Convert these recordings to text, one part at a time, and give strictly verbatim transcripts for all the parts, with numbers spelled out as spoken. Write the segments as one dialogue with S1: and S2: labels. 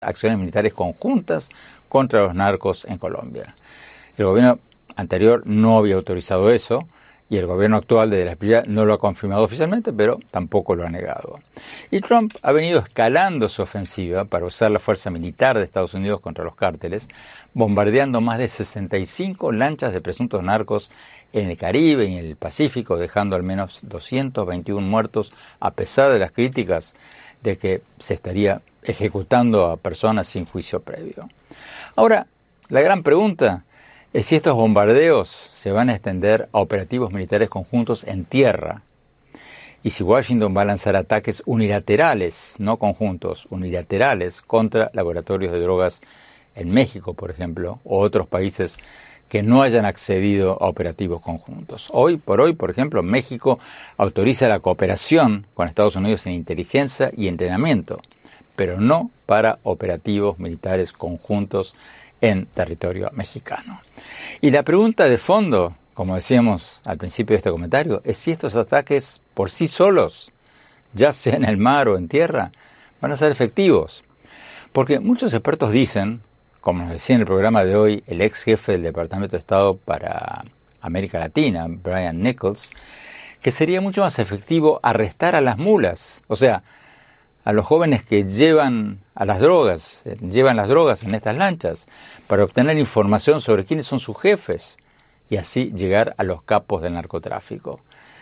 S1: acciones militares conjuntas contra los narcos en Colombia. El gobierno anterior no había autorizado eso y el gobierno actual de De la Espriella no lo ha confirmado oficialmente, pero tampoco lo ha negado. Y Trump ha venido escalando su ofensiva para usar la fuerza militar de Estados Unidos contra los cárteles, bombardeando más de sesenta y cinco lanchas de presuntos narcos en el Caribe y en el Pacífico, dejando al menos doscientos veintiuno muertos, a pesar de las críticas de que se estaría ejecutando a personas sin juicio previo. Ahora, la gran pregunta es si estos bombardeos se van a extender a operativos militares conjuntos en tierra y si Washington va a lanzar ataques unilaterales, no conjuntos, unilaterales contra laboratorios de drogas en México, por ejemplo, o otros países que no hayan accedido a operativos conjuntos. Hoy por hoy, por ejemplo, México autoriza la cooperación con Estados Unidos en inteligencia y entrenamiento, pero no para operativos militares conjuntos en territorio mexicano. Y la pregunta de fondo, como decíamos al principio de este comentario, es si estos ataques por sí solos, ya sea en el mar o en tierra, van a ser efectivos. Porque muchos expertos dicen, como nos decía en el programa de hoy el ex jefe del Departamento de Estado para América Latina, Brian Nichols, que sería mucho más efectivo arrestar a las mulas, o sea, a los jóvenes que llevan a las drogas, llevan las drogas en estas lanchas, para obtener información sobre quiénes son sus jefes y así llegar a los capos del narcotráfico.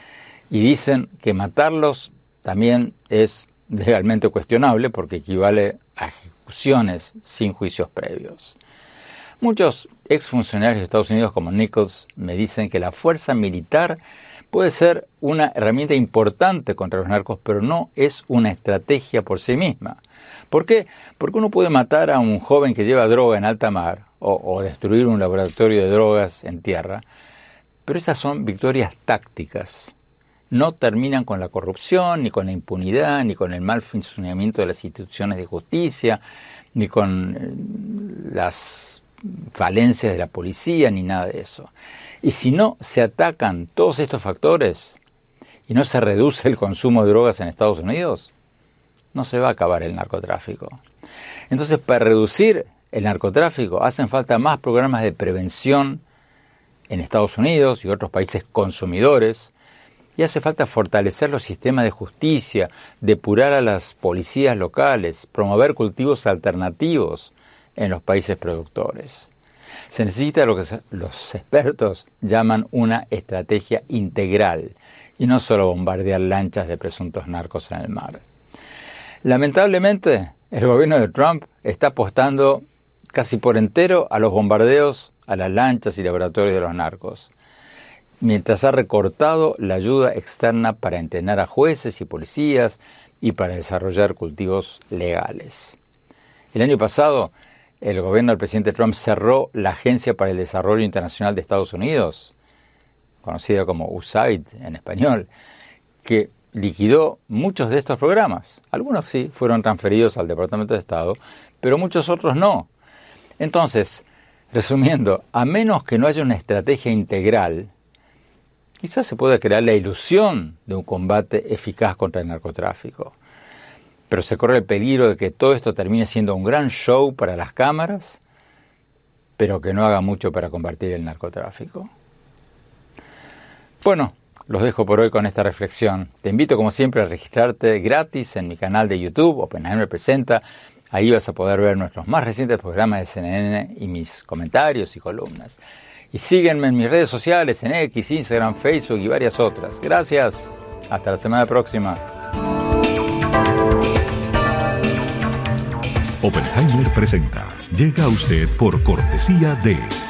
S1: Y dicen que matarlos también es legalmente cuestionable porque equivale a ejecuciones sin juicios previos. Muchos exfuncionarios de Estados Unidos como Nichols me dicen que la fuerza militar puede ser una herramienta importante contra los narcos, pero no es una estrategia por sí misma. ¿Por qué? Porque uno puede matar a un joven que lleva droga en alta mar o, o destruir un laboratorio de drogas en tierra, pero esas son victorias tácticas. No terminan con la corrupción, ni con la impunidad, ni con el mal funcionamiento de las instituciones de justicia, ni con las falencias de la policía, ni nada de eso. Y si no se atacan todos estos factores y no se reduce el consumo de drogas en Estados Unidos, no se va a acabar el narcotráfico. Entonces, para reducir el narcotráfico hacen falta más programas de prevención en Estados Unidos y otros países consumidores, y hace falta fortalecer los sistemas de justicia, depurar a las policías locales, promover cultivos alternativos en los países productores. Se necesita lo que los expertos llaman una estrategia integral y no solo bombardear lanchas de presuntos narcos en el mar. Lamentablemente, el gobierno de Trump está apostando casi por entero a los bombardeos a las lanchas y laboratorios de los narcos, mientras ha recortado la ayuda externa para entrenar a jueces y policías y para desarrollar cultivos legales. El año pasado, el gobierno del presidente Trump cerró la Agencia para el Desarrollo Internacional de Estados Unidos, conocida como U S A I D en español, que liquidó muchos de estos programas. Algunos sí fueron transferidos al Departamento de Estado, pero muchos otros no. Entonces, resumiendo, a menos que no haya una estrategia integral, quizás se pueda crear la ilusión de un combate eficaz contra el narcotráfico. Pero se corre el peligro de que todo esto termine siendo un gran show para las cámaras, pero que no haga mucho para combatir el narcotráfico. Bueno, los dejo por hoy con esta reflexión. Te invito, como siempre, a registrarte gratis en mi canal de YouTube, Oppenheimer Presenta. Ahí vas a poder ver nuestros más recientes programas de C N N y mis comentarios y columnas. Y síguenme en mis redes sociales, en X, Instagram, Facebook y varias otras. Gracias. Hasta la semana próxima.
S2: Oppenheimer Presenta llega a usted por cortesía de